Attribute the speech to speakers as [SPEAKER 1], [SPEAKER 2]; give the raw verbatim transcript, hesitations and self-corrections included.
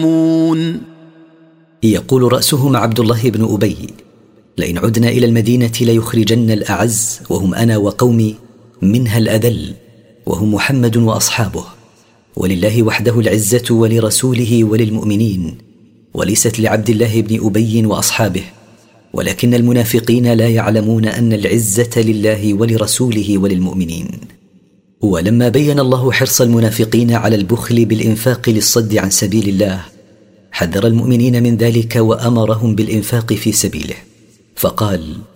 [SPEAKER 1] يقول رأسهم عبد الله بن أبي: لئن عدنا إلى المدينة ليخرجن الأعز وهم أنا وقومي منها الأذل وهم محمد وأصحابه، ولله وحده العزة ولرسوله وللمؤمنين، وليست لعبد الله بن أبي وأصحابه، ولكن المنافقين لا يعلمون أن العزة لله ولرسوله وللمؤمنين. ولما بين الله حرص المنافقين على البخل بالإنفاق للصد عن سبيل الله، حذر المؤمنين من ذلك وأمرهم بالإنفاق في سبيله، فقال: